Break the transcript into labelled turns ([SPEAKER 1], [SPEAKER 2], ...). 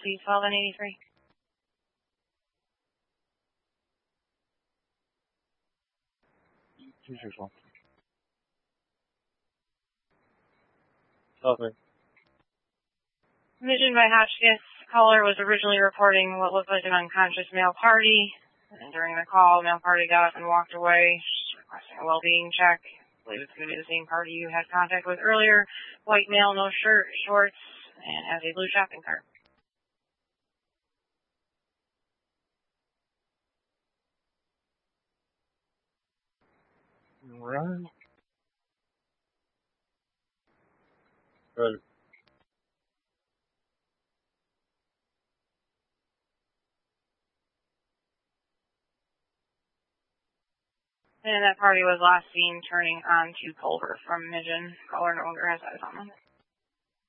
[SPEAKER 1] C12 and 83.
[SPEAKER 2] 继续说。Southern.
[SPEAKER 1] Vision by Hotchkiss. Caller was originally reporting what looked like an unconscious male party. And during the call, male party got up and walked away, requesting a well-being check. I believe it's going to be the same party you had contact with earlier. White male, no shirt, shorts, and has a blue shopping cart.
[SPEAKER 2] Right. Good.
[SPEAKER 1] And that party was last seen turning onto Culver from Mission. Caller no longer has eyes on them.